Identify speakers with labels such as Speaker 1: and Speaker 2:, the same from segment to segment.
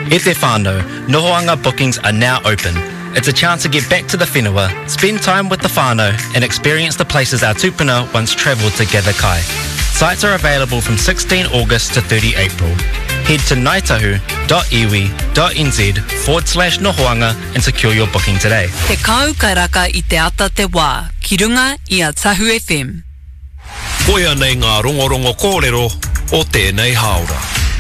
Speaker 1: E te whānau, Nohoanga bookings are now open. It's a chance to get back to the whenua, spend time with the whānau and experience the places our tupuna once travelled to gather kai. Sites are available from 16 August to 30 April. Head to ngaitahu.iwi.nz/Nohoanga and secure your booking today.
Speaker 2: Te kau kairaka I te ata te wā, ki runga I a Tahu FM.
Speaker 3: Koia nei ngā rongorongo kōrero o tēnei haora.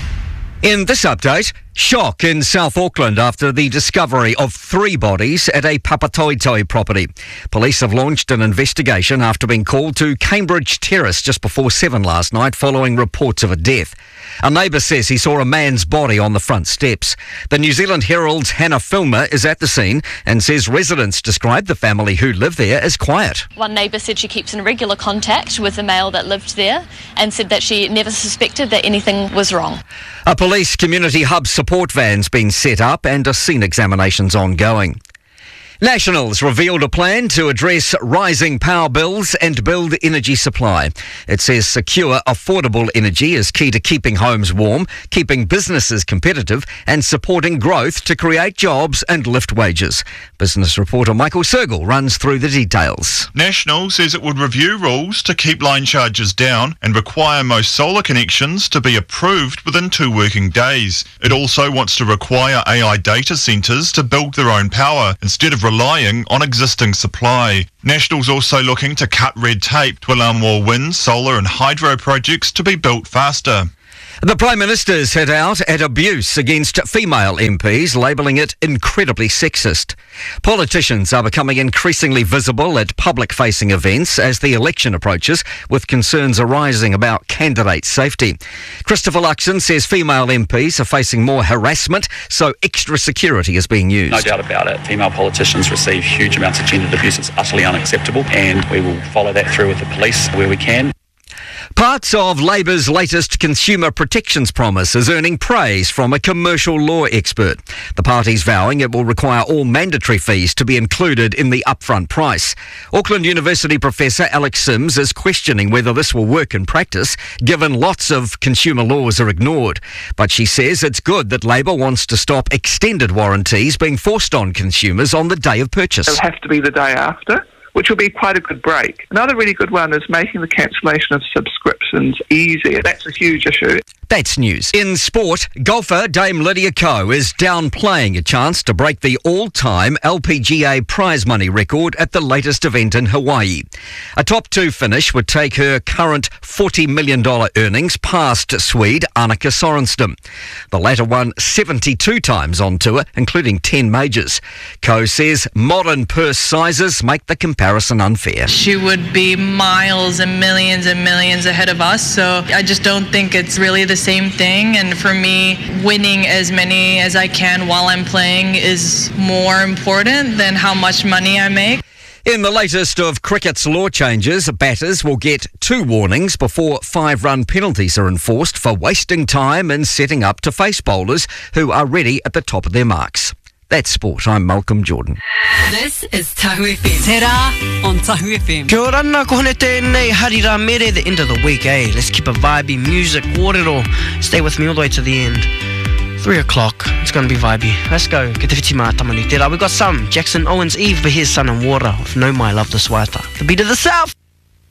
Speaker 4: In this update, shock in South Auckland after the discovery of 3 bodies at a Papatoetoi property. Police have launched an investigation after being called to Cambridge Terrace just before 7 last night following reports of a death. A neighbour says he saw a man's body on the front steps. The New Zealand Herald's Hannah Filmer is at the scene and says residents describe the family who live there as quiet.
Speaker 5: One neighbour said she keeps in regular contact with the male that lived there and said that she never suspected that anything was wrong.
Speaker 4: A police community hub support van's been set up and a scene examinations ongoing. Nationals revealed a plan to address rising power bills and build energy supply. It says secure, affordable energy is key to keeping homes warm, keeping businesses competitive and supporting growth to create jobs and lift wages. Business reporter Michael Sergel runs through the details.
Speaker 6: National says it would review rules to keep line charges down and require most solar connections to be approved within 2 working days. It also wants to require AI data centres to build their own power instead of relying on existing supply. National's also looking to cut red tape to allow more wind, solar and hydro projects to be built faster.
Speaker 4: The Prime Minister's hit out at abuse against female MPs, labelling it incredibly sexist. Politicians are becoming increasingly visible at public-facing events as the election approaches, with concerns arising about candidate safety. Christopher Luxon says female MPs are facing more harassment, so extra security is being used.
Speaker 7: No doubt about it. Female politicians receive huge amounts of gendered abuse. It's utterly unacceptable, and we will follow that through with the police where we can.
Speaker 4: Parts of Labour's latest consumer protections promise is earning praise from a commercial law expert. The party's vowing it will require all mandatory fees to be included in the upfront price. Auckland University professor Alex Sims is questioning whether this will work in practice, given lots of consumer laws are ignored. But she says it's good that Labour wants to stop extended warranties being forced on consumers on the day of purchase.
Speaker 8: It'll have to be the day after, which will be quite a good break. Another really good one is making the cancellation of subscriptions easier. That's a huge issue.
Speaker 4: That's news. In sport, golfer Dame Lydia Ko is downplaying a chance to break the all-time LPGA prize money record at the latest event in Hawaii. A top 2 finish would take her current $40 million earnings past Swede Annika Sorenstam. The latter won 72 times on tour, including 10 majors. Ko says modern purse sizes make the comparison unfair.
Speaker 9: She would be miles and millions ahead of us, so I just don't think it's really the same thing, and for me, winning as many as I can while I'm playing is more important than how much money I make.
Speaker 4: In the latest of cricket's law changes, batters will get 2 warnings before 5-run penalties are enforced for wasting time and setting up to face bowlers who are ready at the top of their marks. That's sport. I'm Malcolm Jordan.
Speaker 2: This is Tahu FM. Te rā on Tahu FM.
Speaker 10: Kia ora nā kohone tēnei harira mere, the end of the week, eh? Let's keep a vibey music, kōrero. Stay with me all the way to the end. 3 o'clock, it's going to be vibey. Let's go. Ke te whiti mā tamani te rā. We got some. Jackson Owens Eve, but here's Sun and Water with No My Love This Waita. The beat of the South.